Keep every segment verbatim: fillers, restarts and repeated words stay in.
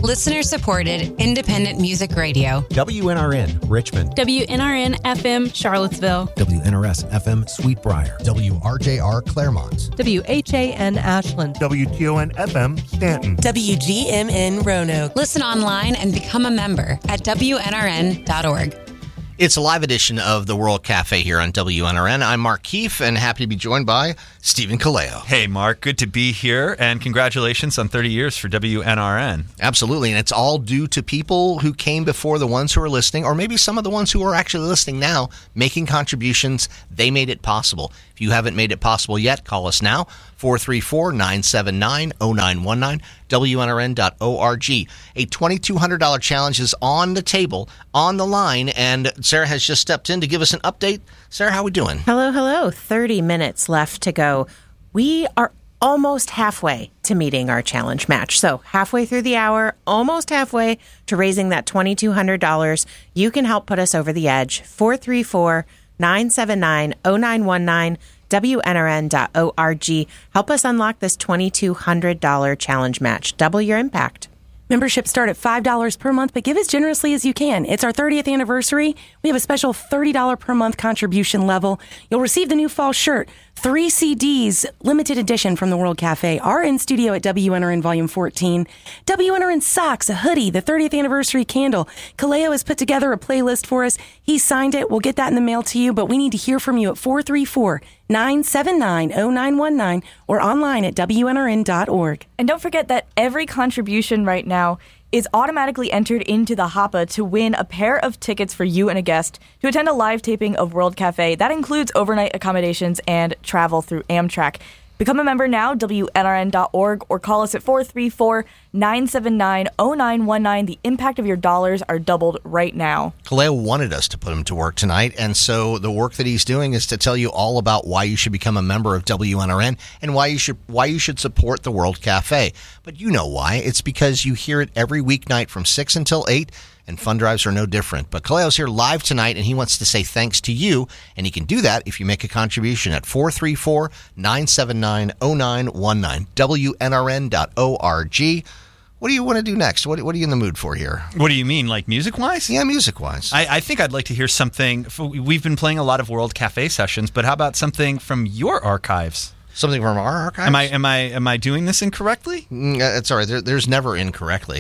Listener-supported, independent music radio. W N R N, Richmond. W N R N F M, Charlottesville. W N R S F M, Sweetbriar. W R J R, Claremont. W H A N, Ashland. W T O N F M, Stanton. W G M N, Roanoke. Listen online and become a member at W N R N dot org. It's a live edition of the World Cafe here on W N R N. I'm Mark Keefe and happy to be joined by Stephen Kaleo. Hey, Mark. Good to be here, and congratulations on thirty years for W N R N. Absolutely, and it's all due to people who came before the ones who are listening, or maybe some of the ones who are actually listening now, making contributions. They made it possible. If you haven't made it possible yet, call us now, four three four, nine seven nine, zero nine one nine, W N R N dot org. A twenty-two hundred dollars challenge is on the table, on the line, and Sarah has just stepped in to give us an update. Sarah, how are we doing? Hello, hello. thirty minutes left to go. We are almost halfway to meeting our challenge match. So halfway through the hour, almost halfway to raising that twenty-two hundred dollars. You can help put us over the edge. four three four, nine seven nine, zero nine one nine, W N R N dot org. Help us unlock this twenty-two hundred dollars challenge match. Double your impact. Memberships start at five dollars per month, but give as generously as you can. It's our thirtieth anniversary. We have a special thirty dollars per month contribution level. You'll receive the new fall shirt, three C Ds, limited edition from the World Cafe, are in studio at W N R N Volume fourteen. W N R N socks, a hoodie, the thirtieth anniversary candle. Kaleo has put together a playlist for us. He signed it. We'll get that in the mail to you, but we need to hear from you at four three four, nine seven nine, zero nine one nine or online at W N R N dot org. And don't forget that every contribution right now is automatically entered into the H A P A to win a pair of tickets for you and a guest to attend a live taping of World Cafe. That includes overnight accommodations and travel through Amtrak. Become a member now, W N R N dot org, or call us at four three four, nine seven nine, zero nine one nine. The impact of your dollars are doubled right now. Kaleo wanted us to put him to work tonight, and so the work that he's doing is to tell you all about why you should become a member of W N R N and why you should why you should support the World Cafe. But you know why. It's because you hear it every weeknight from six until eight, and fund drives are no different. But Kaleo's here live tonight, and he wants to say thanks to you, and he can do that if you make a contribution at four three four, nine seven nine, zero nine one nine, W N R N dot org. What do you want to do next? What, what are you in the mood for here? What do you mean, like music-wise? Yeah, music-wise. I, I think I'd like to hear something. We've been playing a lot of World Cafe sessions, but how about something from your archives? Something from our archives? Am I am I am I doing this incorrectly? Mm, it's all right. There, there's never incorrectly.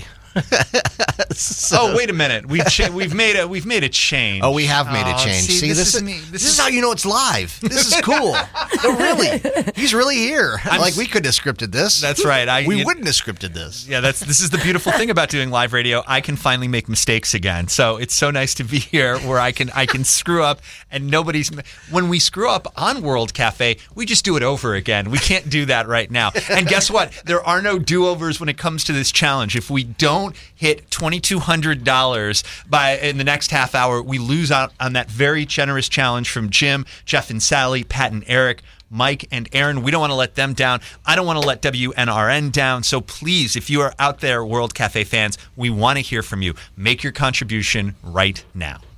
so, oh, wait a minute. We've cha- we've made a we've made a change. Oh, we have made oh, a change. See, see this, this, is me. This, this is how you know it's live. This is cool. No, really, he's really here. I'm, like we couldn't have scripted this. That's right. I, we you, wouldn't have scripted this. Yeah, that's this is the beautiful thing about doing live radio. I can finally make mistakes again. So it's so nice to be here where I can I can screw up and nobody's. When we screw up on World Cafe, we just do it over again. We can't do that right now. And guess what? There are no do-overs when it comes to this challenge. If we don't hit twenty-two hundred dollars by in the next half hour, we lose out on that very generous challenge from Jim, Jeff and Sally, Pat and Eric, Mike and Aaron. We don't want to let them down. I don't want to let W N R N down. So please, if you are out there, World Cafe fans, we want to hear from you. Make your contribution right now.